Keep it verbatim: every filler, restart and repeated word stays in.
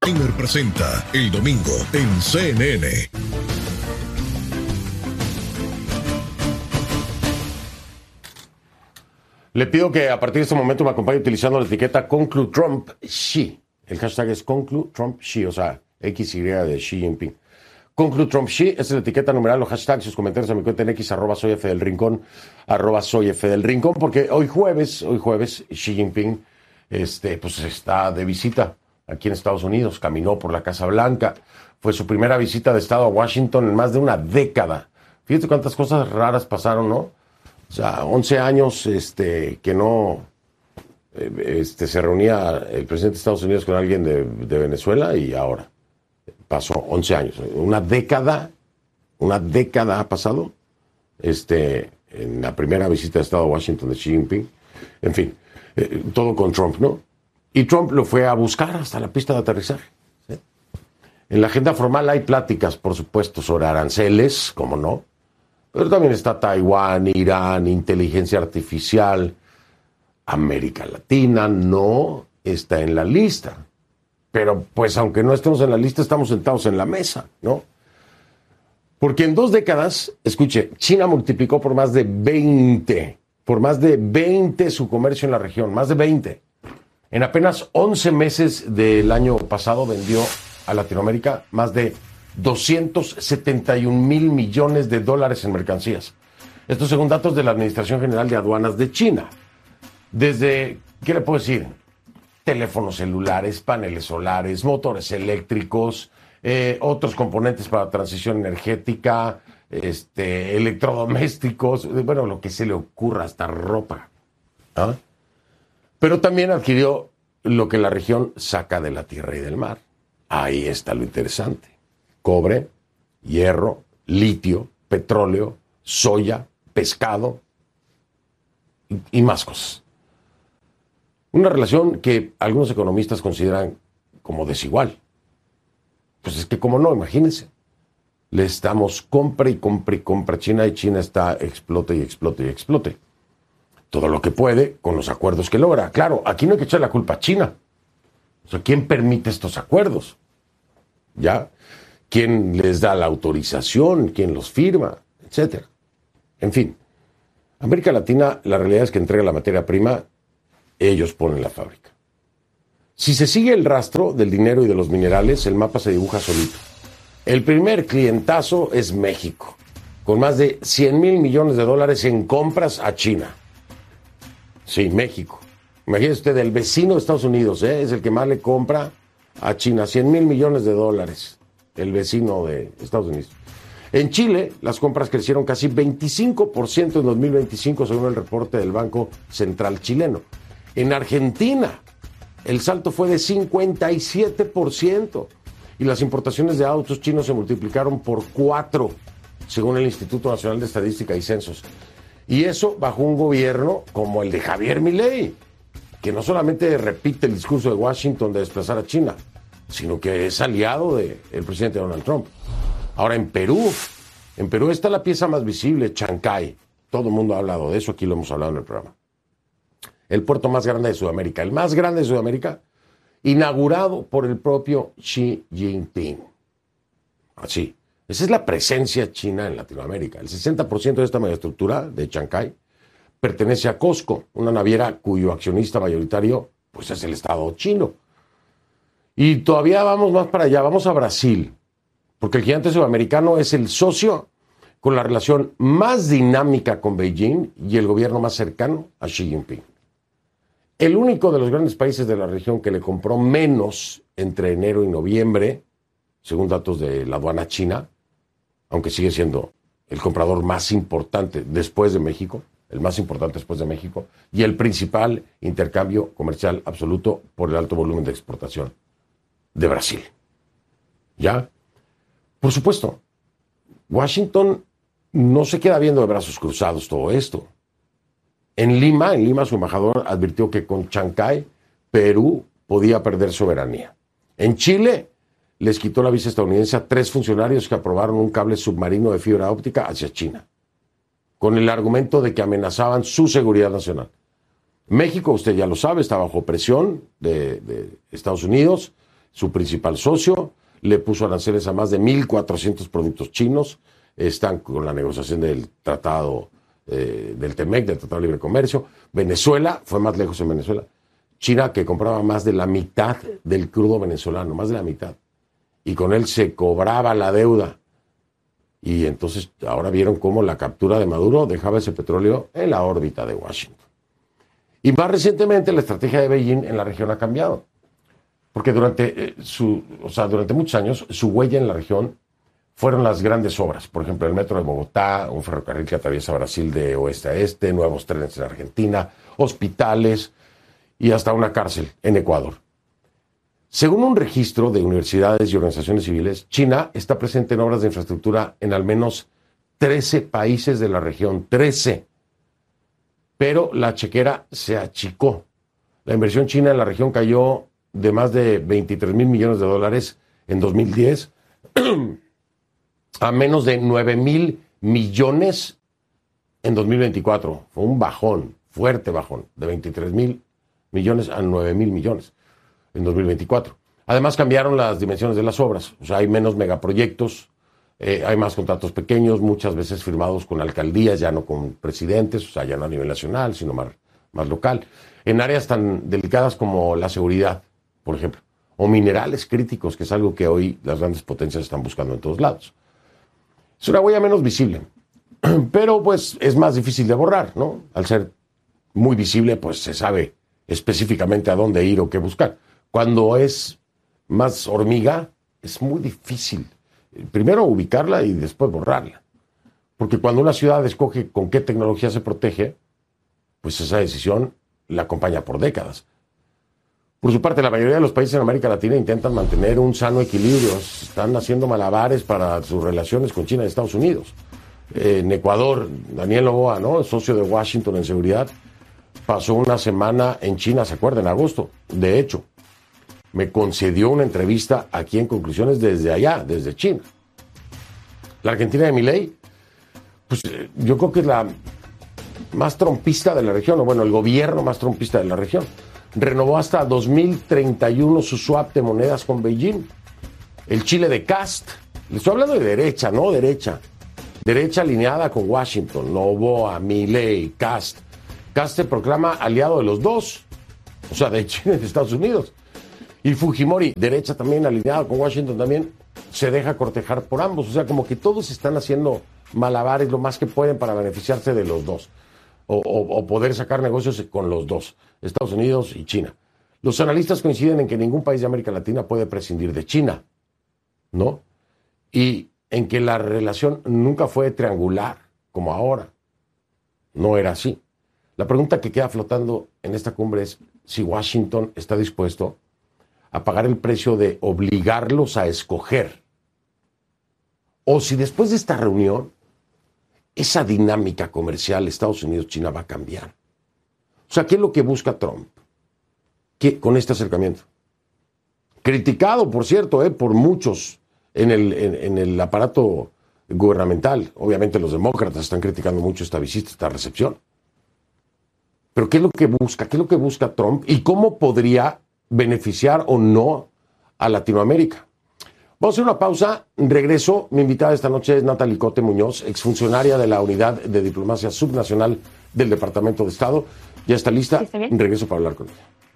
Timer presenta el domingo en C N N. Le pido que a partir de este momento me acompañe utilizando la etiqueta ConcluTrumpXi. El hashtag es ConcluTrumpXi, o sea, X Y de Xi Jinping. ConcluTrumpXi es la etiqueta numeral o hashtag, sus comentarios a mi cuenta en X, arroba soy F del Rincón, arroba soy F del Rincón, porque hoy jueves, hoy jueves, Xi Jinping este, pues está de visita aquí en Estados Unidos, caminó por la Casa Blanca, fue su primera visita de Estado a Washington en más de una década. Fíjate cuántas cosas raras pasaron, ¿no? O sea, once años este, que no este, se reunía el presidente de Estados Unidos con alguien de, de Venezuela y ahora pasó once años. Una década, una década ha pasado este, en la primera visita de Estado a Washington de Xi Jinping. En fin, eh, todo con Trump, ¿no? Y Trump lo fue a buscar hasta la pista de aterrizaje. ¿Sí? En la agenda formal hay pláticas, por supuesto, sobre aranceles, como no, pero también está Taiwán, Irán, inteligencia artificial. América Latina no está en la lista. Pero, pues, aunque no estemos en la lista, estamos sentados en la mesa, ¿no? Porque en dos décadas, escuche, China multiplicó por más de veinte, por más de veinte su comercio en la región, más de veinte. En apenas once meses del año pasado vendió a Latinoamérica más de doscientos setenta y un mil millones de dólares en mercancías. Esto según datos de la Administración General de Aduanas de China. Desde, ¿qué le puedo decir? Teléfonos celulares, paneles solares, motores eléctricos, eh, otros componentes para transición energética, este, electrodomésticos, bueno, lo que se le ocurra, hasta ropa. ¿Ah? Pero también adquirió lo que la región saca de la tierra y del mar. Ahí está lo interesante. Cobre, hierro, litio, petróleo, soya, pescado y, y más cosas. Una relación que algunos economistas consideran como desigual. Pues es que como no, imagínense. Le estamos compra y compra y compra a China y China está explote y explote y explote. Todo lo que puede con los acuerdos que logra. Claro, aquí no hay que echar la culpa a China. O sea, ¿quién permite estos acuerdos? ¿Ya? ¿Quién les da la autorización? ¿Quién los firma? Etcétera. En fin, América Latina, la realidad es que entrega la materia prima, ellos ponen la fábrica. Si se sigue el rastro del dinero y de los minerales, el mapa se dibuja solito. El primer clientazo es México, con más de cien mil millones de dólares en compras a China. Sí, México. Imagínese usted, el vecino de Estados Unidos, ¿eh? Es el que más le compra a China, cien mil millones de dólares, el vecino de Estados Unidos. En Chile, las compras crecieron casi veinticinco por ciento en dos mil veinticinco, según el reporte del Banco Central chileno. En Argentina, el salto fue de cincuenta y siete por ciento y las importaciones de autos chinos se multiplicaron por cuatro, según el Instituto Nacional de Estadística y Censos. Y eso bajo un gobierno como el de Javier Milei, que no solamente repite el discurso de Washington de desplazar a China, sino que es aliado del presidente Donald Trump. Ahora en Perú, en Perú está la pieza más visible, Chancay. Todo el mundo ha hablado de eso, aquí lo hemos hablado en el programa. El puerto más grande de Sudamérica, el más grande de Sudamérica, inaugurado por el propio Xi Jinping. Así. Esa es la presencia china en Latinoamérica. El sesenta por ciento de esta megaestructura de Chancay pertenece a Costco, una naviera cuyo accionista mayoritario pues, es el Estado chino. Y todavía vamos más para allá, vamos a Brasil, porque el gigante sudamericano es el socio con la relación más dinámica con Beijing y el gobierno más cercano a Xi Jinping. El único de los grandes países de la región que le compró menos entre enero y noviembre, según datos de la aduana china, aunque sigue siendo el comprador más importante después de México, el más importante después de México, y el principal intercambio comercial absoluto por el alto volumen de exportación de Brasil. ¿Ya? Por supuesto, Washington no se queda viendo de brazos cruzados todo esto. En Lima, en Lima su embajador advirtió que con Chancay, Perú podía perder soberanía. En Chile, les quitó la visa estadounidense a tres funcionarios que aprobaron un cable submarino de fibra óptica hacia China, con el argumento de que amenazaban su seguridad nacional. México, usted ya lo sabe, está bajo presión de, de Estados Unidos, su principal socio, le puso aranceles a más de mil cuatrocientos productos chinos, están con la negociación del tratado eh, del T M E C, del Tratado de Libre Comercio. Venezuela, fue más lejos en Venezuela. China, que compraba más de la mitad del crudo venezolano, más de la mitad. Y con él se cobraba la deuda. Y entonces ahora vieron cómo la captura de Maduro dejaba ese petróleo en la órbita de Washington. Y más recientemente la estrategia de Beijing en la región ha cambiado. Porque durante, eh, su, o sea, durante muchos años su huella en la región fueron las grandes obras. Por ejemplo, el metro de Bogotá, un ferrocarril que atraviesa Brasil de oeste a este, nuevos trenes en Argentina, hospitales y hasta una cárcel en Ecuador. Según un registro de universidades y organizaciones civiles, China está presente en obras de infraestructura en al menos trece países de la región. trece. Pero la chequera se achicó. La inversión china en la región cayó de más de veintitrés mil millones de dólares en dos mil diez a menos de nueve mil millones en dos mil veinticuatro. Fue un bajón, fuerte bajón, de veintitrés mil millones a nueve mil millones en dos mil veinticuatro. Además cambiaron las dimensiones de las obras, o sea, hay menos megaproyectos, eh, hay más contratos pequeños, muchas veces firmados con alcaldías, ya no con presidentes, o sea, ya no a nivel nacional, sino más, más local, en áreas tan delicadas como la seguridad, por ejemplo, o minerales críticos, que es algo que hoy las grandes potencias están buscando en todos lados. Es una huella menos visible, pero pues es más difícil de borrar, ¿no? Al ser muy visible, pues se sabe específicamente a dónde ir o qué buscar. Cuando es más hormiga, es muy difícil. Primero ubicarla y después borrarla. Porque cuando una ciudad escoge con qué tecnología se protege, pues esa decisión la acompaña por décadas. Por su parte, la mayoría de los países en América Latina intentan mantener un sano equilibrio. Están haciendo malabares para sus relaciones con China y Estados Unidos. Eh, en Ecuador, Daniel Noboa, ¿no?, socio de Washington en seguridad, pasó una semana en China, ¿se acuerdan? En agosto. De hecho, me concedió una entrevista aquí en Conclusiones desde allá, desde China. La Argentina de Milei, pues yo creo que es la más trompista de la región, o bueno, el gobierno más trompista de la región. Renovó hasta dos mil treinta y uno su swap de monedas con Beijing. El Chile de Kast, le estoy hablando de derecha, no derecha. Derecha alineada con Washington, Noboa, Milei, Kast. Kast se proclama aliado de los dos, o sea, de China y de Estados Unidos. Y Fujimori, derecha también, alineado con Washington también, se deja cortejar por ambos. O sea, como que todos están haciendo malabares lo más que pueden para beneficiarse de los dos. O, o, o poder sacar negocios con los dos, Estados Unidos y China. Los analistas coinciden en que ningún país de América Latina puede prescindir de China, ¿no? Y en que la relación nunca fue triangular, como ahora. No era así. La pregunta que queda flotando en esta cumbre es si Washington está dispuesto a pagar el precio de obligarlos a escoger. O si después de esta reunión, esa dinámica comercial Estados Unidos-China va a cambiar. O sea, ¿qué es lo que busca Trump ¿Qué, con este acercamiento? Criticado, por cierto, eh, por muchos en el, en, en el aparato gubernamental. Obviamente los demócratas están criticando mucho esta visita, esta recepción. Pero ¿qué es lo que busca? ¿Qué es lo que busca Trump? ¿Y cómo podría beneficiar o no a Latinoamérica? Vamos a hacer una pausa, regreso. Mi invitada esta noche es Natalie Cote Muñoz, exfuncionaria de la Unidad de Diplomacia Subnacional del Departamento de Estado. Ya está lista, ¿Sí, está bien? regreso para hablar con ella.